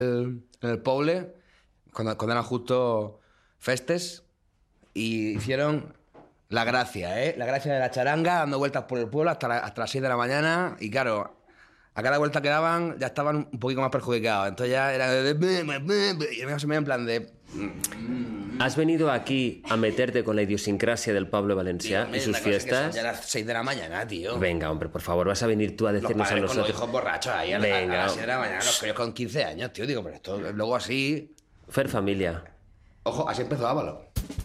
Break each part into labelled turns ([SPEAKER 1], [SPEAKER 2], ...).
[SPEAKER 1] en el Poble, cuando eran justo festes, y hicieron la gracia, ¿eh? La gracia de la charanga, dando vueltas por el pueblo hasta las 6 de la mañana, y claro, a cada vuelta que daban ya estaban un poquito más perjudicados. Entonces ya era de... Y más o menos en plan de...
[SPEAKER 2] ¿Has venido aquí a meterte con la idiosincrasia del Pablo Valencià y sus fiestas?
[SPEAKER 1] Ya a las 6 de la mañana, tío.
[SPEAKER 2] Venga, hombre, por favor, vas a venir tú a decirnos a
[SPEAKER 1] Con
[SPEAKER 2] nosotros.
[SPEAKER 1] los hijos borrachos ahí a las 6 de la mañana, los críos con 15 años, tío. Digo, pero esto luego así...
[SPEAKER 2] Fer familia.
[SPEAKER 1] Ojo, así empezó Ávalo.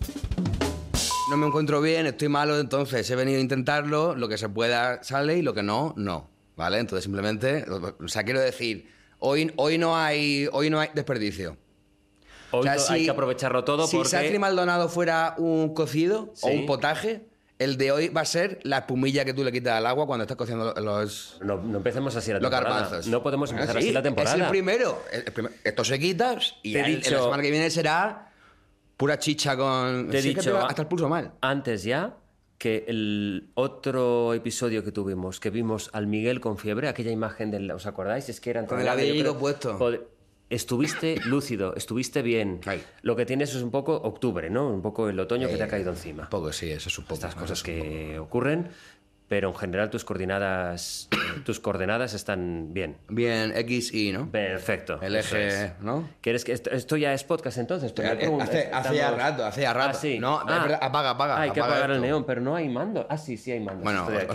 [SPEAKER 1] No me encuentro bien, estoy malo, entonces he venido a intentarlo. Lo que se pueda sale y lo que no, no. ¿Vale? Entonces simplemente... O sea, quiero decir, hoy no hay desperdicio.
[SPEAKER 2] Hoy
[SPEAKER 1] O sea,
[SPEAKER 2] hay que aprovecharlo todo
[SPEAKER 1] si
[SPEAKER 2] porque...
[SPEAKER 1] Si Sacri Maldonado fuera un cocido
[SPEAKER 2] ¿Sí?
[SPEAKER 1] o un potaje, el de hoy va a ser la espumilla que tú le quitas al agua cuando estás cociendo los...
[SPEAKER 2] No empecemos así la
[SPEAKER 1] Los
[SPEAKER 2] temporada.
[SPEAKER 1] garbanzos.
[SPEAKER 2] No podemos empezar
[SPEAKER 1] Sí,
[SPEAKER 2] así la temporada.
[SPEAKER 1] Es el primero. Esto se quita y
[SPEAKER 2] Te he
[SPEAKER 1] la
[SPEAKER 2] dicho-
[SPEAKER 1] semana que viene será pura chicha con...
[SPEAKER 2] Te he
[SPEAKER 1] Sí, que
[SPEAKER 2] dicho
[SPEAKER 1] hasta el pulso mal.
[SPEAKER 2] antes ya que el otro episodio que tuvimos, que vimos al Miguel con fiebre, aquella imagen del... ¿Os acordáis? Es que eran...
[SPEAKER 1] Con el abrigo puesto.
[SPEAKER 2] Estuviste lúcido, estuviste bien.
[SPEAKER 1] Ay.
[SPEAKER 2] Lo que tienes es un poco octubre, ¿no? Un poco el otoño que te ha caído encima.
[SPEAKER 1] Un poco, sí, eso es un poco.
[SPEAKER 2] Estas cosas
[SPEAKER 1] eso es un poco.
[SPEAKER 2] que ocurren, pero en general tus coordenadas están bien.
[SPEAKER 1] Bien, X, Y, ¿no?
[SPEAKER 2] Perfecto.
[SPEAKER 1] El
[SPEAKER 2] eso
[SPEAKER 1] eje,
[SPEAKER 2] es.
[SPEAKER 1] ¿no?
[SPEAKER 2] ¿Quieres que esto ya es podcast entonces? Pero
[SPEAKER 1] Hace ya rato.
[SPEAKER 2] Ah, sí.
[SPEAKER 1] No, es verdad, apaga.
[SPEAKER 2] Hay que
[SPEAKER 1] apaga
[SPEAKER 2] apagar el
[SPEAKER 1] esto.
[SPEAKER 2] neón, pero no hay mando. Ah, sí, hay mando.
[SPEAKER 1] Bueno,
[SPEAKER 2] Estoy aquí.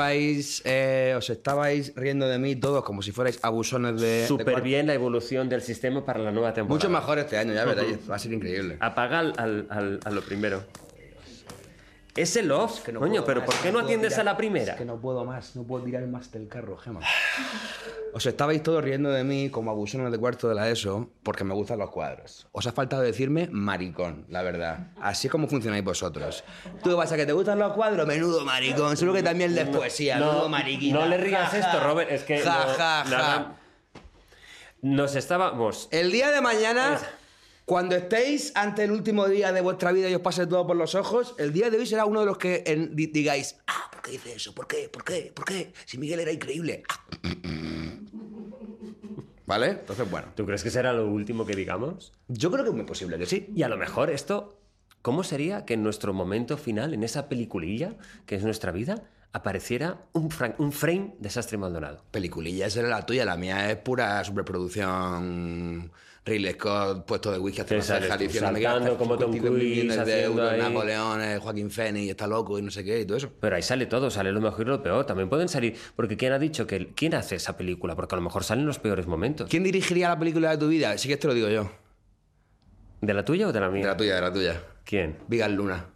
[SPEAKER 1] os estabais riendo de mí todos como si fuerais abusones de...
[SPEAKER 2] Súper bien la evolución del sistema para la nueva temporada.
[SPEAKER 1] Mucho mejor este año, ya veréis. Va a ser increíble.
[SPEAKER 2] Apaga a lo primero. Es el off,
[SPEAKER 1] Que no
[SPEAKER 2] coño,
[SPEAKER 1] puedo
[SPEAKER 2] pero
[SPEAKER 1] más,
[SPEAKER 2] ¿por qué
[SPEAKER 1] no
[SPEAKER 2] no
[SPEAKER 1] puedo
[SPEAKER 2] atiendes
[SPEAKER 1] tirar.
[SPEAKER 2] a la primera?
[SPEAKER 1] Es que no puedo más, no puedo tirar más del carro, Gema. Os estabais todos riendo de mí como abusones de cuarto de la ESO porque me gustan los cuadros. Os ha faltado decirme maricón, la verdad. Así es como funcionáis vosotros. Tú qué pasa, que te gustan los cuadros, menudo maricón. Seguro que también lees poesía, menudo mariquita.
[SPEAKER 2] No le rías
[SPEAKER 1] Ja, ja.
[SPEAKER 2] esto, Robert, es que...
[SPEAKER 1] Ja,
[SPEAKER 2] no-
[SPEAKER 1] ja, ja.
[SPEAKER 2] nada- Nos estábamos...
[SPEAKER 1] El día de mañana, cuando estéis ante el último día de vuestra vida y os pase todo por los ojos, el día de hoy será uno de los que digáis, ¿por qué dice eso? ¿Por qué? ¿Por qué? ¿Por qué? Si Miguel era increíble. ¿Vale? Entonces, bueno.
[SPEAKER 2] ¿Tú crees que será lo último que digamos?
[SPEAKER 1] Yo creo que es muy posible que sí.
[SPEAKER 2] Y a lo mejor esto... ¿Cómo sería que en nuestro momento final, en esa peliculilla que es nuestra vida, apareciera un frame de Sastre Maldonado?
[SPEAKER 1] Peliculilla, esa era la tuya. La mía es pura superproducción. Ridley Scott, puesto de whisky haciendo
[SPEAKER 2] sales
[SPEAKER 1] cejas,
[SPEAKER 2] tú
[SPEAKER 1] diciendo
[SPEAKER 2] saltando como Tom Cruise,
[SPEAKER 1] millones de
[SPEAKER 2] haciendo
[SPEAKER 1] euros,
[SPEAKER 2] ahí-
[SPEAKER 1] Napoleón, Joaquín Phoenix, está loco y no sé qué y todo eso.
[SPEAKER 2] Pero ahí sale todo, sale lo mejor y lo peor. También pueden salir... Porque ¿quién ha dicho que... ¿Quién hace esa película? Porque a lo mejor salen los peores momentos.
[SPEAKER 1] ¿Quién dirigiría la película de tu vida? Sí que te lo digo yo.
[SPEAKER 2] ¿De la tuya o de la mía?
[SPEAKER 1] De la tuya.
[SPEAKER 2] ¿Quién?
[SPEAKER 1] Vigas Luna.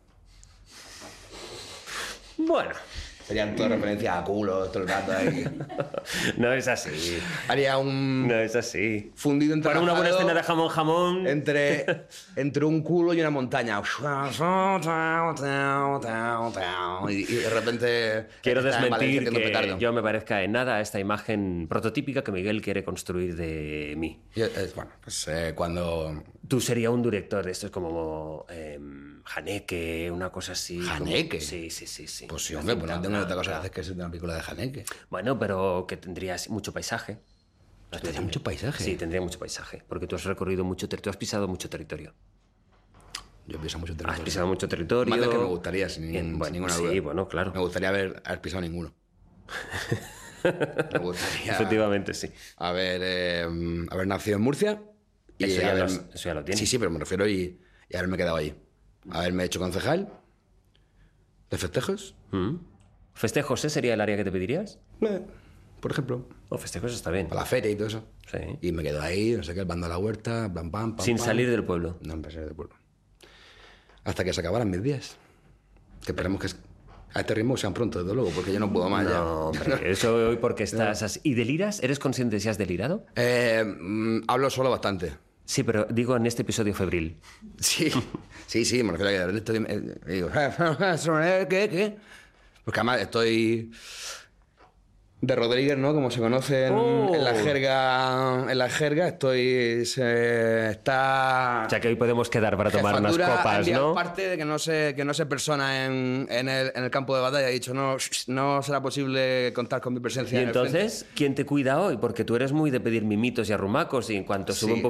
[SPEAKER 2] Bueno,
[SPEAKER 1] Serían todas referencias a culos todo el rato ahí.
[SPEAKER 2] no es así.
[SPEAKER 1] Haría un
[SPEAKER 2] No es así.
[SPEAKER 1] fundido entre
[SPEAKER 2] Para una buena escena de jamón.
[SPEAKER 1] entre un culo y una montaña. Y de repente...
[SPEAKER 2] Quiero
[SPEAKER 1] está en Valencia
[SPEAKER 2] desmentir
[SPEAKER 1] haciendo
[SPEAKER 2] que
[SPEAKER 1] petardo.
[SPEAKER 2] yo me parezca en nada a esta imagen prototípica que Miguel quiere construir de mí.
[SPEAKER 1] Bueno, pues cuando...
[SPEAKER 2] Tú serías un director de estos como Haneke, una cosa así.
[SPEAKER 1] ¿Haneke?
[SPEAKER 2] Como... Sí.
[SPEAKER 1] Pues sí, hombre, pues no tengo otra cosa que hacer que ser una película de Haneke.
[SPEAKER 2] Bueno, pero que tendrías mucho paisaje.
[SPEAKER 1] ¿Tendría mucho paisaje?
[SPEAKER 2] Sí, tendría mucho paisaje. Porque tú has recorrido mucho territorio, tú has pisado mucho territorio.
[SPEAKER 1] Yo pienso mucho
[SPEAKER 2] Has
[SPEAKER 1] territorio.
[SPEAKER 2] pisado mucho territorio.
[SPEAKER 1] Más del que me gustaría, sin
[SPEAKER 2] Bueno,
[SPEAKER 1] ninguna
[SPEAKER 2] sí,
[SPEAKER 1] duda.
[SPEAKER 2] bueno, claro.
[SPEAKER 1] Me gustaría haber pisado ninguno. Me gustaría
[SPEAKER 2] Efectivamente, sí.
[SPEAKER 1] haber nacido en Murcia.
[SPEAKER 2] Eso ya lo tienes.
[SPEAKER 1] Sí, pero me refiero y haberme quedado allí. Haberme hecho concejal de festejos.
[SPEAKER 2] ¿Festejos sería el área que te pedirías?
[SPEAKER 1] Por ejemplo,
[SPEAKER 2] O festejos está bien.
[SPEAKER 1] para la feria y todo eso.
[SPEAKER 2] Sí.
[SPEAKER 1] Y me quedo ahí, no sé qué, el bando a la huerta, pam, pam, pam.
[SPEAKER 2] Sin
[SPEAKER 1] pam.
[SPEAKER 2] salir del pueblo.
[SPEAKER 1] No, en salir del pueblo. Hasta que se acabaran mis días. Que esperemos que a este ritmo sean pronto, desde luego, porque yo no puedo más ya.
[SPEAKER 2] No, hombre, eso hoy porque estás así. ¿Y deliras? ¿Eres consciente de si has delirado?
[SPEAKER 1] Hablo solo bastante.
[SPEAKER 2] Sí, pero digo en este episodio febril.
[SPEAKER 1] Sí, me refiero a que de repente digo, ¿qué? Porque además estoy de Rodríguez, ¿no? Como se conoce en la jerga. En la jerga está...
[SPEAKER 2] O sea que hoy podemos quedar para tomar unas copas, ¿no?
[SPEAKER 1] Parte de que no se persona en el campo de batalla. Ha dicho, no será posible contar con mi presencia.
[SPEAKER 2] Y
[SPEAKER 1] en el frente.
[SPEAKER 2] entonces, ¿quién te cuida hoy? Porque tú eres muy de pedir mimitos y arrumacos y en cuanto sube un